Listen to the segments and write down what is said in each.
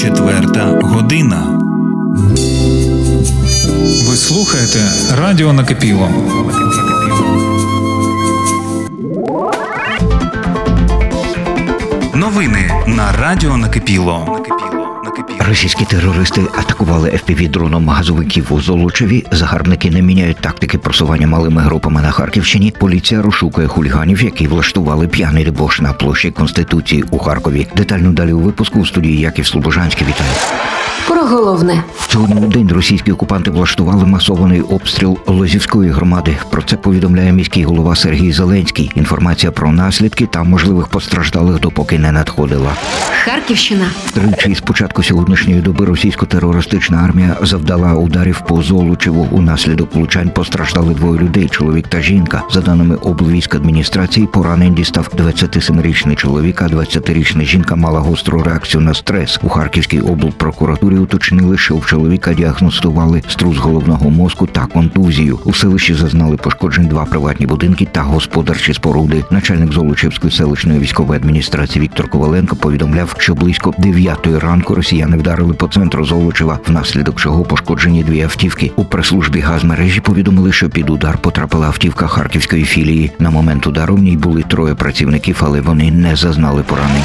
4 година. Ви слухаєте Радіо Накипіло. Новини на Радіо Накипіло. Російські терористи атакували FPV-дроном газовиків у Золочеві. Загарбники не міняють тактики просування малими групами на Харківщині. Поліція розшукує хуліганів, які влаштували п'яний дебош на площі Конституції у Харкові. Детально далі у випуску. У студії Яків Слобожанський. Вітаю. Про головне. Сьогодні у день російські окупанти влаштували масований обстріл Лозівської громади. Про це повідомляє міський голова Сергій Зеленський. Інформація про наслідки та можливих постраждалих допоки не надходила. Харківщина. Тричі з початку сьогоднішньої доби російсько-терористична армія завдала ударів по Золочеву. Унаслідок влучань постраждали 2 людей – чоловік та жінка. За даними облвійськадміністрації, поранень дістав 27-річний чоловік, а 20-річна жінка мала гостру реакцію на стрес. У Харківській облпрокуратурі уточнили, що в чоловіка діагностували струс головного мозку та контузію. У селищі зазнали пошкоджень 2 приватні будинки та господарчі споруди. Начальник Золочівської селищної військової адміністрації Віктор Коваленко повідомляв, що близько 9 ранку росіяни вдарили по центру Золочева, внаслідок чого пошкоджені 2 автівки. У прес-службі газмережі повідомили, що під удар потрапила автівка Харківської філії. На момент удару в ній були 3 працівників, але вони не зазнали поранень.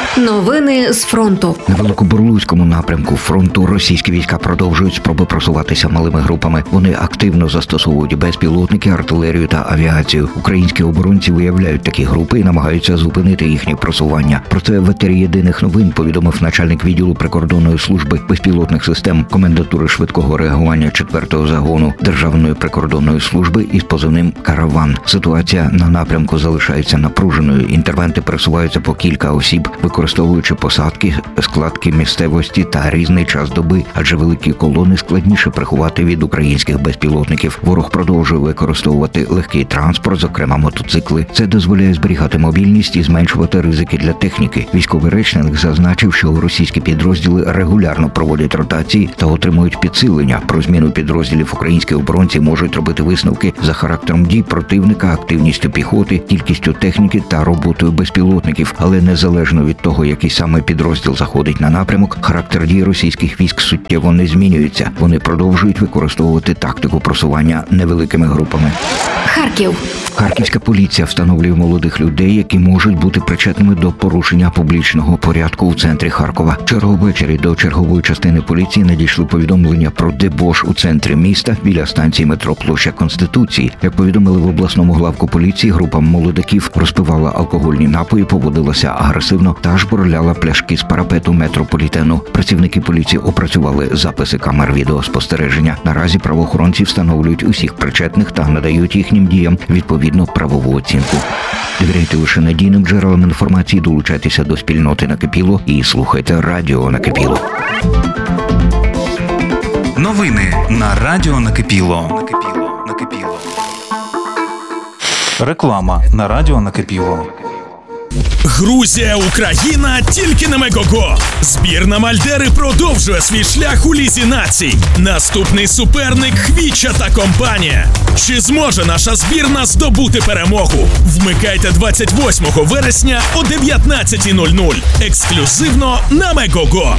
Новини з фронту. На Великобурлуцькому напрямку фронту російські війська продовжують спроби просуватися малими групами. Вони активно застосовують безпілотники, артилерію та авіацію. Українські оборонці виявляють такі групи і намагаються зупинити їхнє просування. Про це в етері Єдиних новин повідомив начальник відділу прикордонної служби безпілотних систем комендатури швидкого реагування 4-го загону Державної прикордонної служби із позивним «Караван». Ситуація на напрямку залишається напруженою. Інтервенти пересуваються по кілька осіб, використовуючи посадки, складки місцевості та різний час доби, адже великі колони складніше приховати від українських безпілотників. Ворог продовжує використовувати легкий транспорт, зокрема мотоцикли. Це дозволяє зберігати мобільність і зменшувати ризики для техніки. Військовий речник зазначив, що російські підрозділи регулярно проводять ротації та отримують підсилення. Про зміну підрозділів українські оборонці можуть робити висновки за характером дій противника, активністю піхоти, кількістю техніки та роботою безпілотників. Але незалежно від того, який саме підрозділ заходить на напрямок, характер дій російських військ суттєво не змінюється. Вони продовжують використовувати тактику просування невеликими групами. Харків. Харківська поліція встановлює молодих людей, які можуть бути причетними до порушення публічного порядку у центрі Харкова. Вчора ввечері до чергової частини поліції надійшли повідомлення про дебош у центрі міста біля станції метро Площа Конституції. Як повідомили в обласному главку поліції, група молодиків розпивала алкогольні напої, поводилася агресивно та жбурляла пляшки з парапету метрополітену. Працівники поліції опрацювали записи камер відеоспостереження. Наразі правоохоронці встановлюють усіх причетних та надають їхнім діям відповідну правову оцінку. Довіряйте лише надійним джерелам інформації, долучайтеся до спільноти Накипіло і слухайте Радіо Накипіло. Новини на Радіо Накипіло. Реклама на Радіо Накипіло. Грузія, Україна тільки на Мегого. Збірна Мальдери продовжує свій шлях у Лізі націй. Наступний суперник – Хвіча та компанія. Чи зможе наша збірна здобути перемогу? Вмикайте 28 вересня о 19:00. Ексклюзивно на Мегого.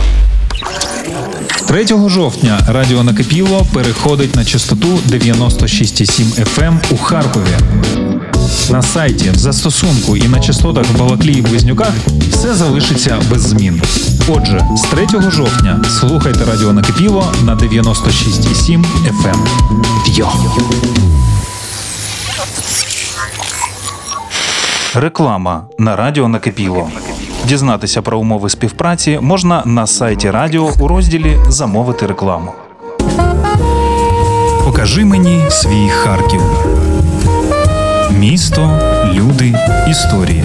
3 жовтня Радіо Накипіло переходить на частоту 96,7 FM у Харкові. На сайті, в застосунку і на частотах в Балаклії і Близнюках все залишиться без змін. Отже, з 3 жовтня слухайте Радіо Накипіло на 96,7 FM. Йо! Реклама на Радіо Накипіло. Дізнатися про умови співпраці можна на сайті радіо у розділі «Замовити рекламу». Покажи мені свій Харків. Місто, люди, історії.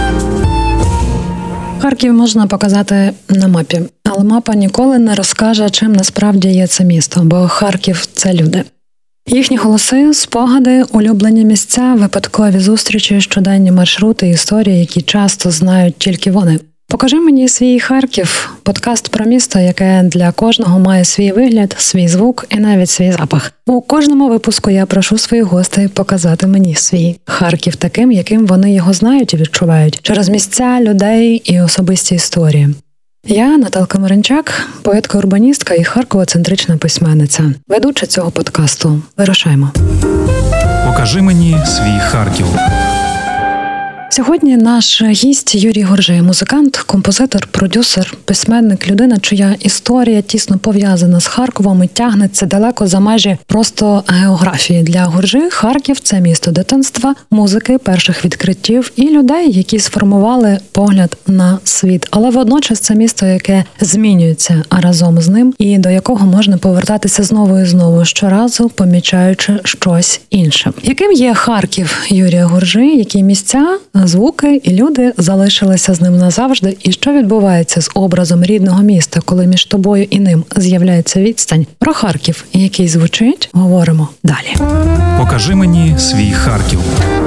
Харків можна показати на мапі, але мапа ніколи не розкаже, чим насправді є це місто, бо Харків – це люди. Їхні голоси, спогади, улюблені місця, випадкові зустрічі, щоденні маршрути, історії, які часто знають тільки вони. «Покажи мені свій Харків» – подкаст про місто, яке для кожного має свій вигляд, свій звук і навіть свій запах. У кожному випуску я прошу своїх гостей показати мені свій Харків таким, яким вони його знають і відчувають, через місця, людей і особисті історії. Я Наталка Маринчак, поетка-урбаністка і харковоцентрична письменниця, ведуча цього подкасту. Вирушаємо. Покажи мені свій Харків. Сьогодні наш гість Юрій Горжей, музикант, композитор, продюсер, письменник, людина, чия історія тісно пов'язана з Харковом і тягнеться далеко за межі просто географії. Для Горжи Харків – це місто дитинства, музики, перших відкриттів і людей, які сформували погляд на світ. Але водночас це місто, яке змінюється, а разом з ним, і до якого можна повертатися знову і знову, щоразу помічаючи щось інше. Яким є Харків Юрія Горжи, які місця, звуки і люди залишилися з ним назавжди, і що відбувається з образом рідного міста, коли між тобою і ним з'являється відстань? Про Харків, який звучить, говоримо далі. Покажи мені свій Харків.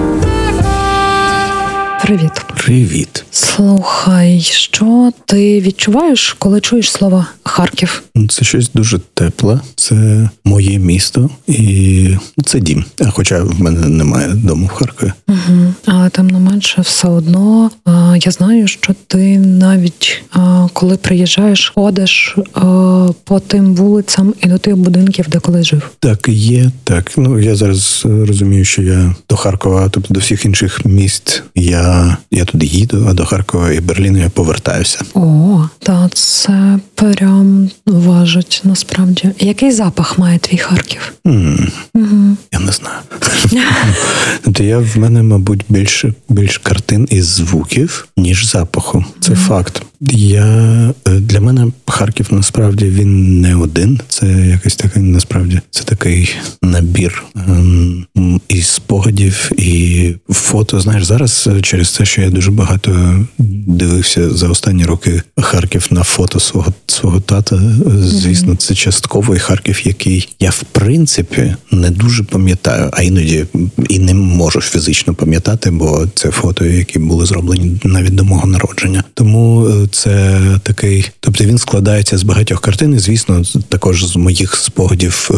Привіт. Привіт. Слухай, що ти відчуваєш, коли чуєш слово Харків? Це щось дуже тепле, це моє місто і це дім. Хоча в мене немає дому в Харкові. Угу. Але тим не менше, все одно я знаю, що ти навіть коли приїжджаєш, ходиш по тим вулицям і до тих будинків, де колись жив. Так, є, так. Я зараз розумію, що я до Харкова, тобто до всіх інших міст, я туди їду, а до Харкова і Берліну я повертаюся. О, та це прям важить насправді. Який запах має твій Харків? Угу. Я не знаю. То в мене, мабуть, більш картин і звуків, ніж запаху. Це факт. Для мене Харків, насправді, він не один. Це якось такий, насправді, це такий набір і спогадів, і фото. Знаєш, зараз через те, що я дуже багато дивився за останні роки Харків на фото свого тата, звісно, це частково і Харків, який я, в принципі, не дуже пам'ятаю, а іноді і не можу фізично пам'ятати, бо це фото, які були зроблені навіть до мого народження. Тому це такий, тобто він складається з багатьох картин, і, звісно, також з моїх спогадів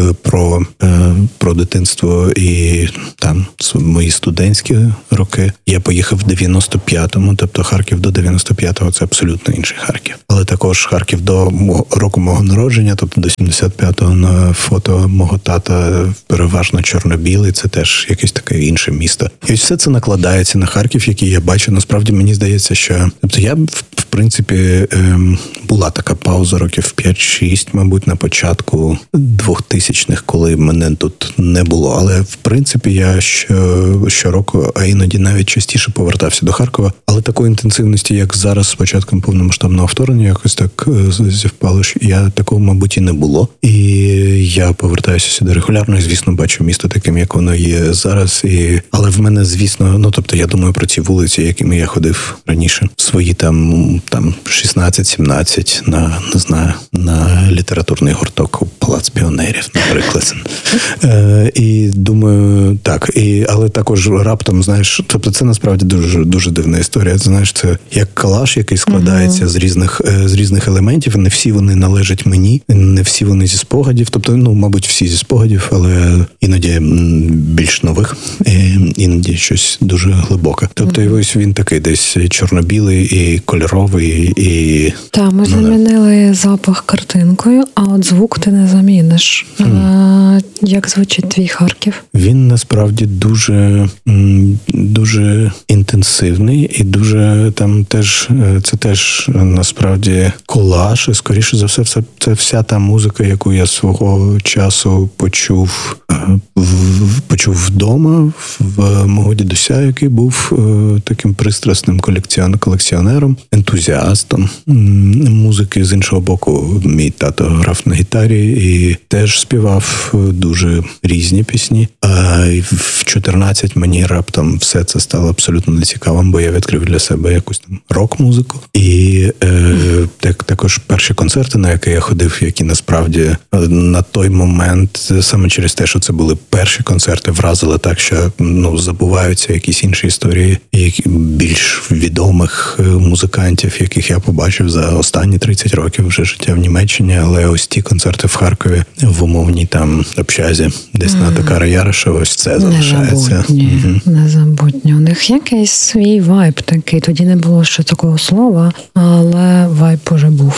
про дитинство і там мої студентські роки. Я поїхав в 95-му, тобто Харків до 95-го – це абсолютно інший Харків. Але також Харків до року мого народження, тобто до 75-го, на фото мого тата переважно чорно-білий, це теж якесь таке інше місто. І ось все це накладається на Харків, який я бачу. Насправді, мені здається, що... Тобто я, в принципі, була така пауза років 5-6, мабуть, на початку 2000-х, коли мене тут не було. Але, в принципі, я щороку, а іноді навіть частіше повертався до Харкова. Але такої інтенсивності, як зараз, з початком повномасштабного вторгнення, якось так зівпало, що такого, мабуть, і не було. І я повертаюся сюди регулярно, і, звісно, бачу місто таким, як воно є зараз. Але в мене, звісно, тобто я думаю про ці вулиці, якими я ходив раніше. Свої там 16-17 на літературний гурток у Палац піонерів, наприклад. І думаю, так. Але також раптом, знаєш, тобто це насправді дуже, дуже дивна історія. Знаєш, це як колаж, який складається з різних елементів. Не всі вони належать мені, не всі вони зі спогадів. Тобто, мабуть, всі зі спогадів, але іноді більш нових, іноді щось дуже глибоке. Тобто, ось він такий десь чорно-білий і кольоровий. Так, ми замінили запах картинкою, а от звук ти не заміниш. Як звучить твій Харків? Він насправді дуже, дуже інтенсивний і дуже там це теж насправді колаж. І, скоріше за все, це вся та музика, яку я свого часу почув вдома в мого дідуся, який був таким пристрасним колекціонером, ентузіастом музики. З іншого боку, мій тато грав на гітарі і теж співав дуже різні пісні. А в 14 мені раптом все це стало абсолютно нецікавим, бо я відкрив для себе якусь там рок-музику. І також перші концерти, на які я ходив, які насправді на той момент, саме через те, що це були перші концерти, вразили так, що забуваються якісь інші історії більш відомих музикантів, яких я побачив за останні 30 років вже життя в Німеччині. Але ось ті концерти в Харкові в умовній там общазі, десь на Такара Яриша, ось це залишається. Незабутні. У них якийсь свій вайб такий. Тоді не було ще такого слова, але вайб уже був.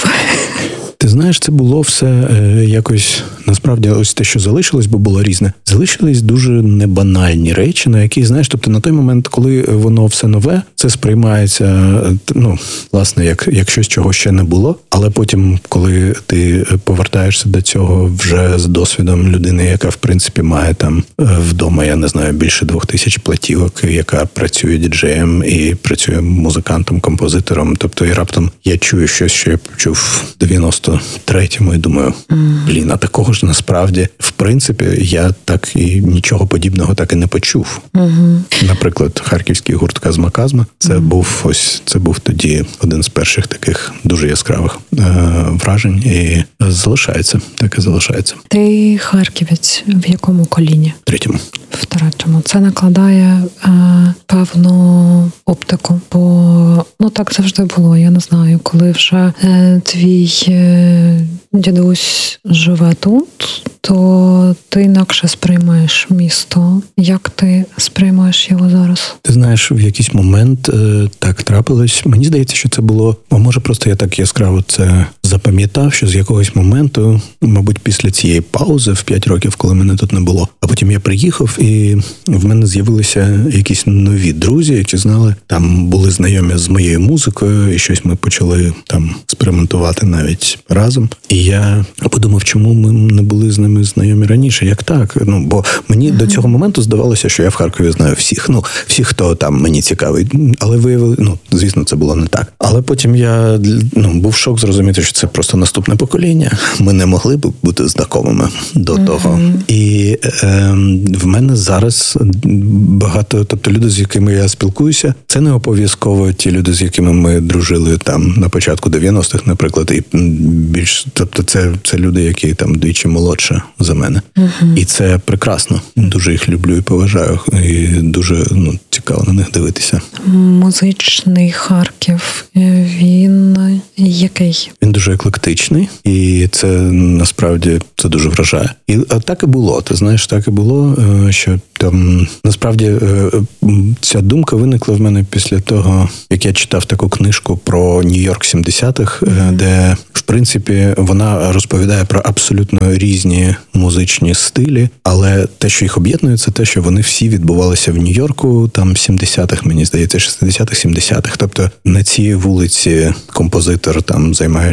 це було все якось, насправді, ось те, що залишилось, бо було різне, залишились дуже небанальні речі, на які, знаєш, тобто на той момент, коли воно все нове, це сприймається, власне, як щось, чого ще не було, але потім, коли ти повертаєшся до цього вже з досвідом людини, яка, в принципі, має там вдома, я не знаю, більше 2000 платівок, яка працює діджеєм і працює музикантом, композитором, тобто і раптом я чую щось, що я почув в 93-му і думаю, а такого ж насправді, в принципі, я так і нічого подібного так і не почув. Наприклад, харківський гурт «Казма-Казма», це був тоді один з перших таких дуже яскравих вражень, і залишається, так і залишається. Ти харківець в якому коліні? Третьому. В третьому. Це накладає певну оптику, бо так завжди було. Я не знаю, коли вже твій дідусь живе тут, то ти інакше сприймаєш місто. Як ти сприймаєш його зараз? Ти знаєш, в якийсь момент так трапилось. Мені здається, що це було, може просто я так яскраво це запам'ятав, що з якогось моменту, мабуть, після цієї паузи в 5 років, коли мене тут не було, а потім я приїхав, і в мене з'явилися якісь нові друзі, які знали, там були знайомі з моєю музикою, і щось ми почали там експериментувати навіть разом. І я подумав, чому ми не були з ними знайомі раніше, як так? Бо мені до цього моменту здавалося, що я в Харкові знаю всіх. Всіх, хто там мені цікавий. Але виявили, звісно, це було не так. Але потім я, був шок зрозуміти, що це просто наступне покоління. Ми не могли б бути знайомими до того. І в мене зараз багато, тобто люди, з якими я спілкуюся, це не обов'язково ті люди, з якими ми дружили там на початку 90-х, наприклад, і більш, тобто це люди, які там двічі молодше за мене. І це прекрасно. Дуже їх люблю і поважаю. І дуже цікаво на них дивитися. Музичний Харків, він який? Він дуже еклектичний, і це насправді це дуже вражає. І так і було. Ти знаєш, так і було, що там насправді ця думка виникла в мене після того, як я читав таку книжку про Нью-Йорк 70-х, де, в принципі, вона розповідає про абсолютно різні музичні стилі, але те, що їх об'єднує, це те, що вони всі відбувалися в Нью-Йорку, там 70-х, мені здається, 60-х, 70-х. Тобто на цій вулиці композитор, там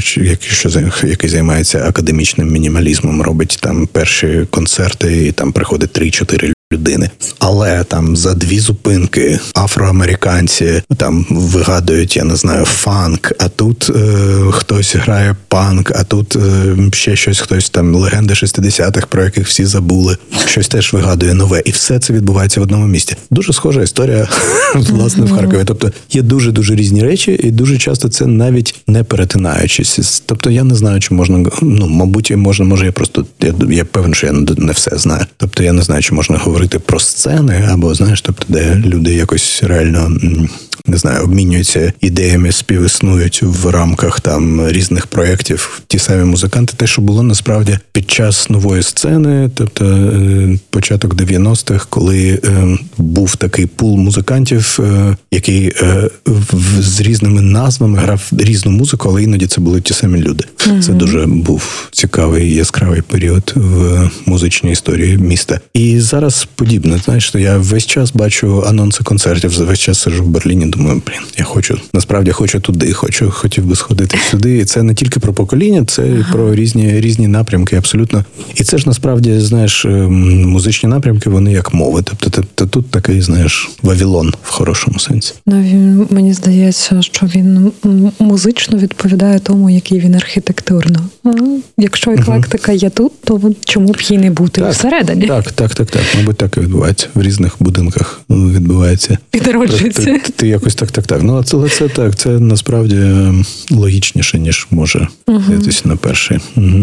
який займається академічним мінімалізмом, робить там перші концерти, і там приходить 3-4 людини. Але там за 2 зупинки афроамериканці там вигадують, я не знаю, фанк, а тут хтось грає панк, а тут ще щось, хтось там легенди 60-х, про яких всі забули, щось теж вигадує нове. І все це відбувається в одному місті. Дуже схожа історія, власне, в Харкові. Тобто є дуже-дуже різні речі, і дуже часто це навіть не перетинаючись. Тобто я не знаю, чи можна, мабуть, може я просто, я певен, що я не все знаю. Тобто я не знаю, чи можна говорити про сцени, або, знаєш, тобто, де люди якось реально, не знаю, обмінюються ідеями, співіснують в рамках там різних проєктів. Ті самі музиканти, те, що було насправді під час нової сцени, тобто початок 90-х, коли був такий пул музикантів, який з різними назвами грав різну музику, але іноді це були ті самі люди. Це дуже був цікавий, яскравий період в музичній історії міста. І зараз подібне, знаєш, я весь час бачу анонси концертів, весь час сиджу в Берліні, думаю, насправді хочу туди, хотів би сходити сюди. І це не тільки про покоління, це і про різні напрямки, абсолютно. І це ж насправді, знаєш, музичні напрямки, вони як мови. Тобто тут такий, знаєш, Вавилон в хорошому сенсі. Мені здається, що він музично відповідає тому, який він архітектурно. Якщо еклектика є тут, то чому б їй не бути всередині? Так. Мабуть, так і відбувається. В різних будинках відбувається. Підроджується. Ти якось так. Але це так, це насправді логічніше, ніж може дивитися на перший.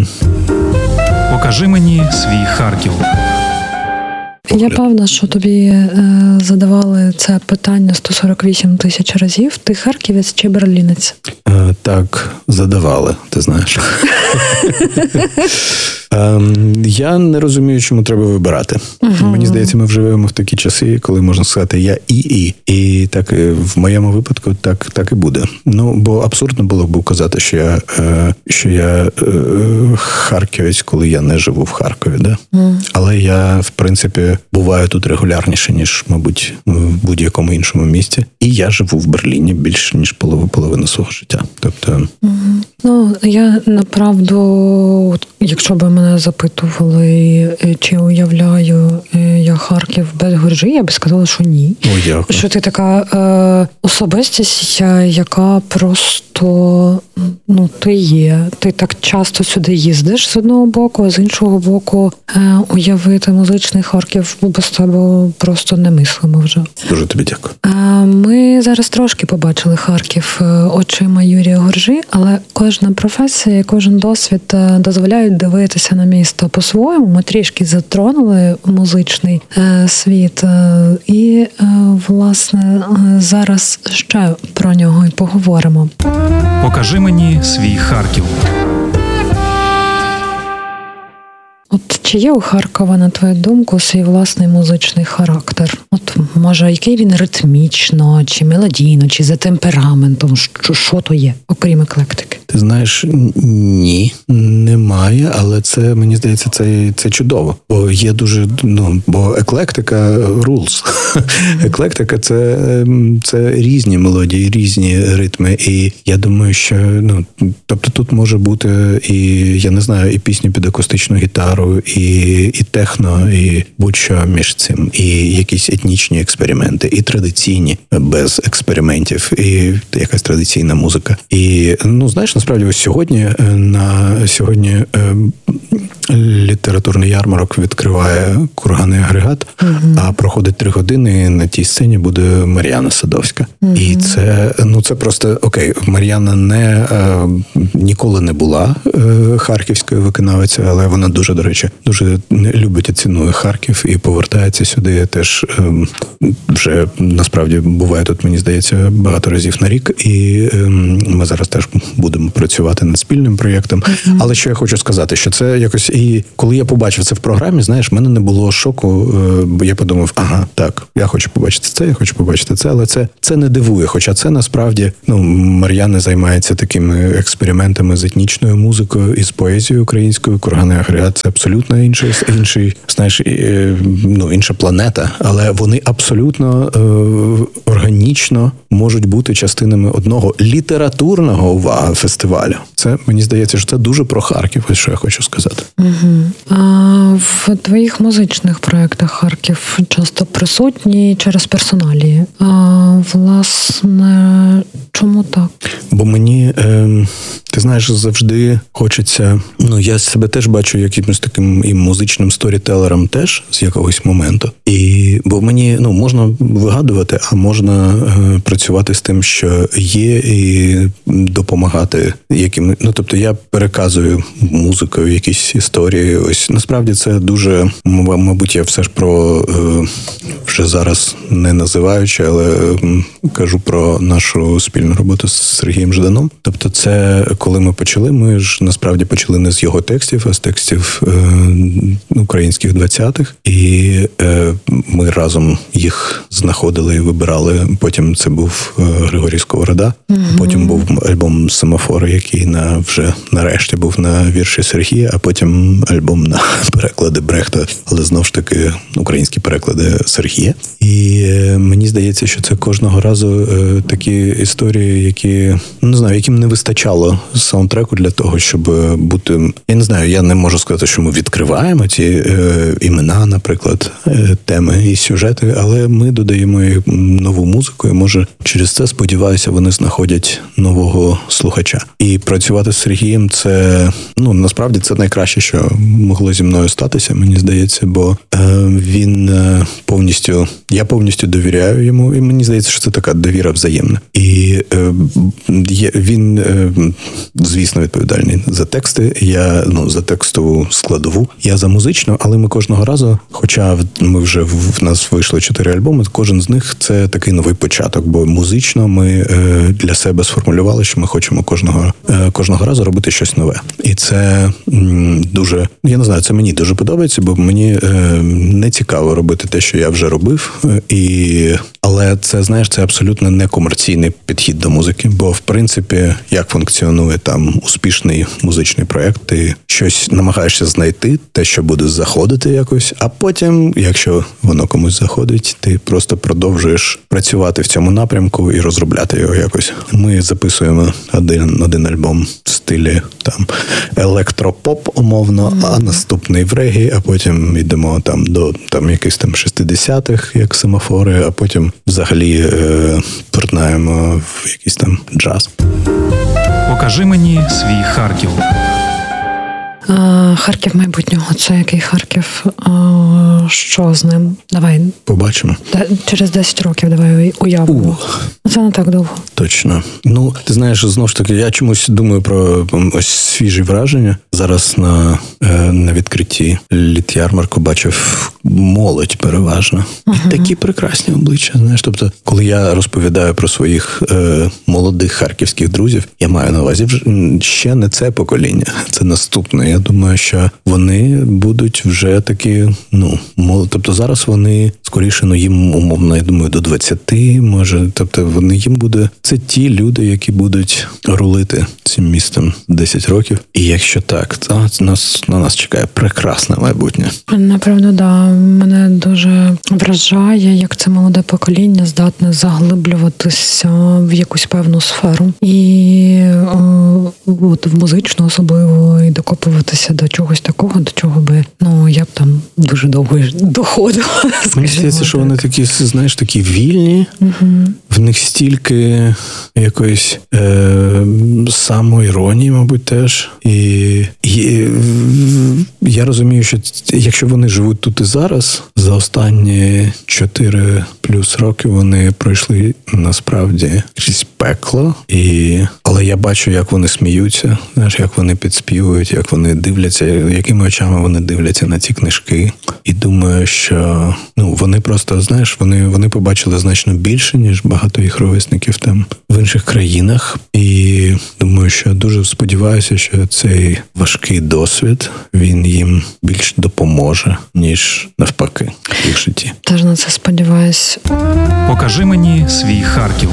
Покажи мені свій Харків. Я певна, що тобі задавали це питання 148 тисяч разів. Ти харківець чи берлінець? Так, задавали, ти знаєш. Я не розумію, чому треба вибирати. Мені здається, ми вже живемо в такі часи, коли можна сказати «я і». І так в моєму випадку так і буде. Ну, бо абсурдно було б казати, що я харківець, коли я не живу в Харкові. Да? Але я, в принципі, буваю тут регулярніше, ніж, мабуть, в будь-якому іншому місті. І я живу в Берліні більше, ніж половину свого життя. Тобто... Ну, я, направду, якщо б мене запитували, чи уявляю я Харків без Гуржі, я б сказала, що ні. О, дякую. Що ти така особистість, яка просто, ти є. Ти так часто сюди їздиш з одного боку, а з іншого боку уявити музичний Харків без тебе просто немислимо вже. Дуже тобі дякую. Ми зараз трошки побачили Харків очима Юрія Гуржі, але кожна професія, кожен досвід дозволяють дивитися на місто по-своєму. Ми трішки затронули музичний світ. І, власне, зараз ще про нього і поговоримо. Покажи мені свій Харків. От чи є у Харкова, на твою думку, свій власний музичний характер? От, може, який він ритмічно, чи мелодійно, чи за темпераментом? Що то є, окрім еклектики? Ти знаєш, ні, немає, але це, мені здається, це чудово. Бо є дуже, бо еклектика rules. Еклектика це різні мелодії, різні ритми. І я думаю, що, тобто тут може бути і, я не знаю, і пісні під акустичну гітару, і техно, і будь-що між цим. І якісь етнічні експерименти, і традиційні, без експериментів, і якась традиційна музика. І, знаєш, насправді, ось сьогодні літературний ярмарок відкриває «Курганний агрегат», а проходить 3 години, і на тій сцені буде Мар'яна Садовська. І це просто, окей, Мар'яна ніколи не була харківською виконавицею, але вона дуже, до речі, дуже любить і цінує Харків і повертається сюди теж вже, насправді, буває тут, мені здається, багато разів на рік, і ми зараз теж будемо працювати над спільним проєктом. Але що я хочу сказати, що це якось, і коли я побачив це в програмі, знаєш, в мене не було шоку, бо я подумав, так, я хочу побачити це, але це не дивує, хоча це насправді, Мар'яна займається такими експериментами з етнічною музикою і з поезією українською. «Курганний агрегат» – це абсолютно інший, знаєш, інша планета, але вони абсолютно органічно можуть бути частинами одного літературного фестивалю. Це, мені здається, що це дуже про Харків, ось що я хочу сказати. А в твоїх музичних проєктах Харків часто присутній через персоналії. Власне, чому так? Бо мені, ти знаєш, завжди хочеться, я себе теж бачу якимось таким і музичним сторітелером теж з якогось моменту. Бо мені, можна вигадувати, а можна працювати з тим, що є, і допомагати яким. Тобто я переказую музикою якісь історії. Ось насправді це дуже, мабуть, я все ж про вже зараз не називаючи, але кажу про нашу спільну роботу з Сергієм Жданом. Тобто це, коли ми ж насправді почали не з його текстів, а з текстів українських 20-х. І ми разом їх знаходили і вибирали. Потім це був Григорій Сковорода. Потім був альбом «Семафори», який вже нарешті був на вірші Сергія, а потім альбом на переклади Брехта, але знову ж таки українські переклади Сергія. І мені здається, що це кожного разу такі історії, які, яким не вистачало саундтреку для того, щоб бути... Я не знаю, я не можу сказати, що ми відкриваємо ці імена, наприклад, теми і сюжети, але ми додаємо нову музику, і, може, через це, сподіваюся, вони знаходять нового слухача. І працювати з Сергієм – це, насправді, це найкраще, що могло зі мною статися, мені здається, бо він я повністю довіряю йому, і мені здається, що це така довіра взаємна. І він, звісно, відповідальний за тексти, я, за текстову складову, я за музичну, але ми кожного разу, хоча ми вже в нас вийшло 4 альбоми, кожен з них це такий новий початок, бо музично ми для себе сформулювали, що ми хочемо кожного разу робити щось нове. І це дуже, я не знаю, це мені дуже подобається, бо мені не цікаво робити те, що я вже робив. Але це, знаєш, це абсолютно не комерційний підхід до музики, бо, в принципі, як функціонує там успішний музичний проєкт, ти щось намагаєшся знайти, те, що буде заходити якось, а потім, якщо воно комусь заходить, ти просто продовжуєш працювати в цьому напрямку і розробляти його якось. Ми записуємо один альбом в стилі там електропоп, умовно, а наступний в регі, а потім йдемо там до там якихось там 60-х, як семафори, а потім взагалі пірнаємо в якийсь там джаз. Покажи мені свій Харків. Харків майбутнього. Це який Харків? Що з ним? Давай. Побачимо. Через 10 років давай уявимо. Це не так довго. Точно. Ну, ти знаєш, знову ж таки, я чомусь думаю про ось свіжі враження. Зараз на відкритті літярмарку бачив молодь переважно. І такі прекрасні обличчя, знаєш. Тобто, коли я розповідаю про своїх молодих харківських друзів, я маю на увазі ще не це покоління, це наступне. Я думаю, що вони будуть вже такі, тобто зараз вони скоріше, їм умовно, я думаю, до 20, може, тобто їм буде, це ті люди, які будуть рулити цим містом 10 років. І якщо так, то на нас чекає прекрасне майбутнє. Направду, да. Мене дуже вражає, як це молоде покоління здатне заглиблюватися в якусь певну сферу. І от в музичну особливо, і докопуватися до чогось такого, до чого би, я б там дуже довго доходила. Мені здається, що вони такі, знаєш, такі вільні, в них стільки якоїсь самоіронії, мабуть, теж. І я розумію, що якщо вони живуть тут і зараз, за останні 4 плюс роки вони пройшли насправді крізь пекло. Але я бачу, як вони сміються, знаєш, як вони підспівують, як вони дивляться, якими очами вони дивляться на ці книжки. І думаю, що вони просто, знаєш, вони побачили значно більше, ніж багато їх ровесників там в інших країнах. І думаю, що дуже сподіваюся, що цей важкий досвід, він їм більш допоможе, ніж навпаки в їх житті. Теж на це сподіваюсь. Покажи мені свій Харків.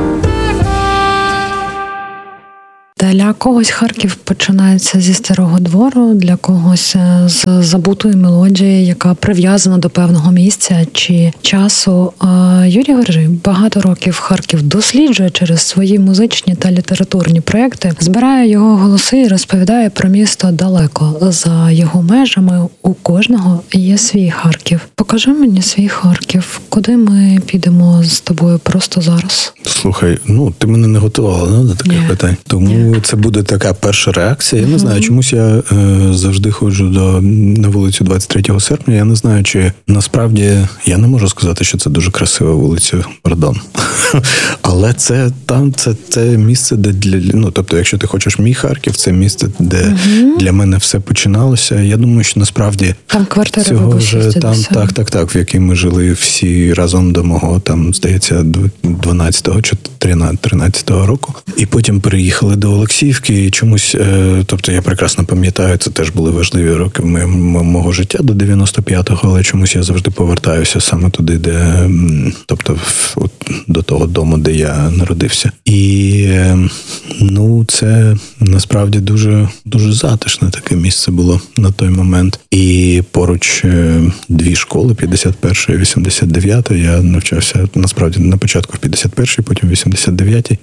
Для когось Харків починається зі Старого Двору, для когось з забутої мелодії, яка прив'язана до певного місця чи часу. Юрій Гержий багато років Харків досліджує через свої музичні та літературні проекти, збирає його голоси і розповідає про місто далеко. За його межами у кожного є свій Харків. Покажи мені свій Харків. Куди ми підемо з тобою просто зараз? Слухай, ти мене не готувала до таких питань. Тому це буде така перша реакція. Я не знаю, чомусь я завжди ходжу на вулицю 23 серпня. Я не знаю, чи насправді я не можу сказати, що це дуже красива вулиця, пардон. Але це місце, де тобто, якщо ти хочеш мій Харків, це місце, де для мене все починалося. Я думаю, що насправді там квартира цього вже так, в якій ми жили всі разом до мого, там, здається, 12-го чи 13-го року. І потім переїхали до Олексіївки, і чомусь, тобто я прекрасно пам'ятаю, це теж були важливі роки мого життя до 95-го, але чомусь я завжди повертаюся саме туди, де, тобто, до того дому, де я народився. І, це насправді дуже, дуже затишне таке місце було на той момент. І поруч 2 школи, 51-ша і 89-та, я навчався, насправді, на початку в 51-й, потім в 89-й.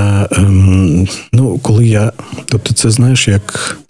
Тобто це, знаєш, як,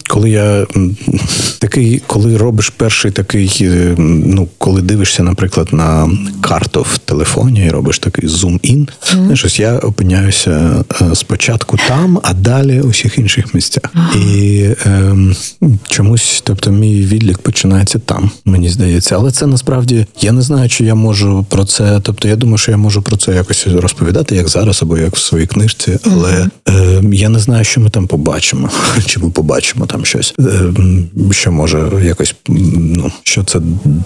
коли робиш перший такий, коли дивишся, наприклад, на карту в телефоні і робиш такий зум-ін, знаєш, ось я опиняюся спочатку там, а далі у всіх інших місцях. І чомусь, тобто, мій відлік починається там, мені здається. Але це, насправді, я не знаю, чи я можу про це, тобто, я думаю, що я можу про це якось розповідати, як зараз, або як в своїй книжці, але я не знаю, що ми там побачимо. Чи ми побачимо там щось, що може якось, що це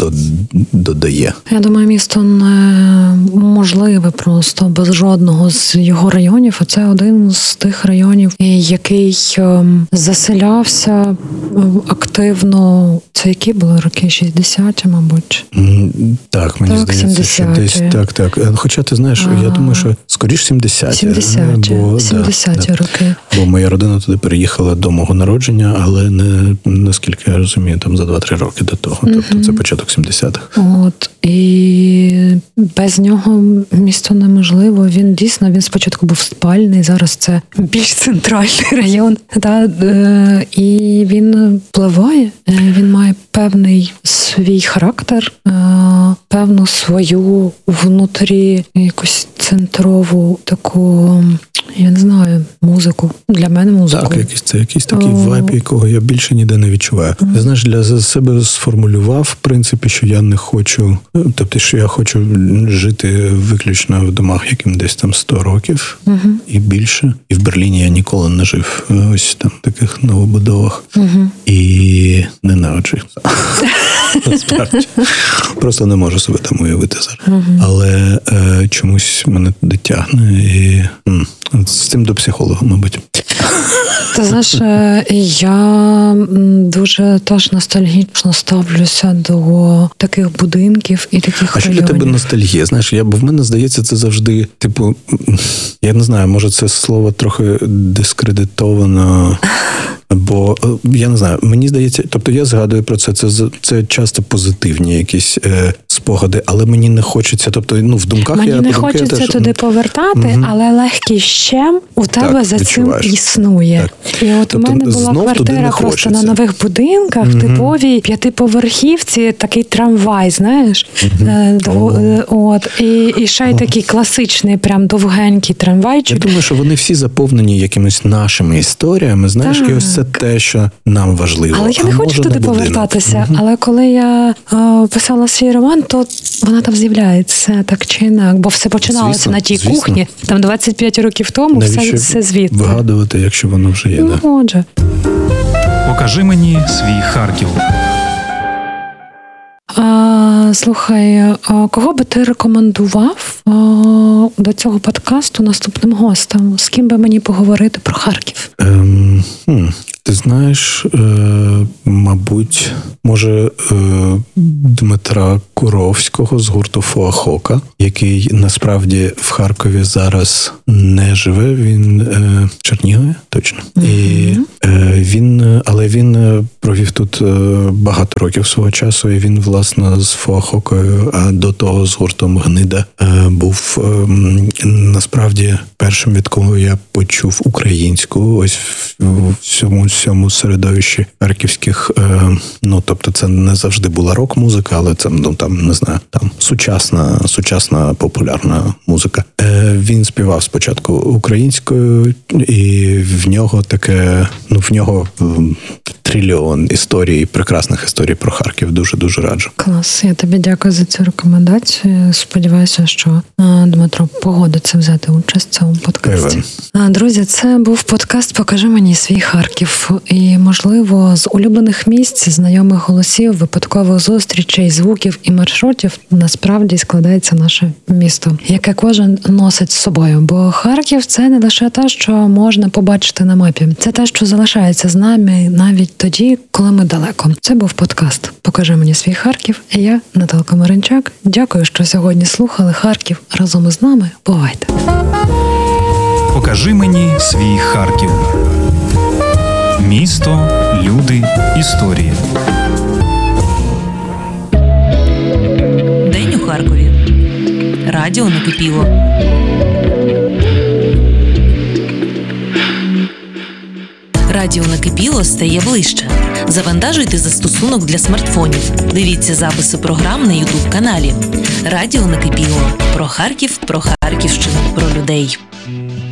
додає. Я думаю, місто неможливе просто без жодного з його районів. А це один з тих районів, який заселявся активно. Це які були роки? 60-ті, мабуть? Так, мені здається, що десь так. Хоча ти знаєш, я думаю, що скоріш 70-ті. 70-ті роки. Бо моя родина туди переїхала до мого народження, але не, наскільки я розумію, там за 2-3 роки до того. Тобто це початок 70-х. От. І без нього місто неможливо. Він спочатку був спальний, зараз це більш центральний район. І він впливає, він має певний свій характер, певну свою внутрі якусь центрову таку, я не знаю, музику. Для мене музику. Так, якийсь такий вайб, якого я більше ніде не відчуваю. Я, знаєш, для себе сформулював, в принципі, що я не хочу, тобто, що я хочу жити виключно в домах, яким десь там 100 років і більше. І в Берліні я ніколи не жив ось там в таких новобудовах. І ненавиджу їх. Насправді. Просто не можу себе там уявити зараз. Але чомусь мене туди тягне. І з цим до психолога, мабуть. Ти знаєш, я дуже теж ностальгічно ставлюся до таких будинків і таких районів. А що для тебе ностальгія? Знаєш, в мене здається, це завжди, я не знаю, може це слово трохи дискредитовано, бо, я не знаю, мені здається, тобто я згадую про це часто позитивні якісь спогади, але мені не хочеться, тобто, в думках мені я... не хочеться теж туди повертати, але легкий щем у тебе за відчуваєш. цим існує. Так. І от тобто, у мене була квартира просто на нових будинках, типовій 5-поверхівці, такий трамвай, знаєш, і ще й такий класичний, прям довгенький трамвайчик. Я думаю, що вони всі заповнені якимись нашими історіями, знаєш, і ось це те, що нам важливо. Але я не хочу туди повертатися. Але коли я писала свій роман, то вона там з'являється так чи інак, бо все починалося на тій кухні, там 25 років тому, все звідти. Вигадувати, якщо воно вже є. Отже. Покажи мені свій Харків. Слухай, кого би ти рекомендував до цього подкасту наступним гостем? З ким би мені поговорити про Харків? Ти знаєш, мабуть, може Дмитра Куровського з гурту Фуахока, який насправді в Харкові зараз не живе, він в Чернігові, точно. І він провів тут багато років свого часу, і він, власне, з Фуахокою, а до того з гуртом Гнида був насправді першим, від кого я почув українську, ось в цьому середовищі харківських, тобто це не завжди була рок-музика, але це, не знаю, там сучасна популярна музика. Він співав спочатку українською, і в нього в нього трильйон історій, прекрасних історій про Харків. Дуже-дуже раджу. Клас, я тобі дякую за цю рекомендацію. Сподіваюся, що Дмитро погодиться взяти участь в цьому подкасті. Друзі, це був подкаст «Покажи мені свій Харків». І, можливо, з улюблених місць, знайомих голосів, випадкових зустрічей, звуків і маршрутів насправді складається наше місто, яке кожен носить з собою. Бо Харків – це не лише те, що можна побачити на мапі. Це те, що залишається з нами навіть тоді, коли ми далеко. Це був подкаст «Покажи мені свій Харків». І я, Наталка Маринчак. Дякую, що сьогодні слухали Харків разом із нами. Бувайте! Покажи мені свій Харків. Місто, люди, історії. День у Харкові. Радіо накипіло. Радіо накипіло стає ближче. Завантажуйте застосунок для смартфонів. Дивіться записи програм на YouTube-каналі. Радіо накипіло. Про Харків, про Харківщину, про людей.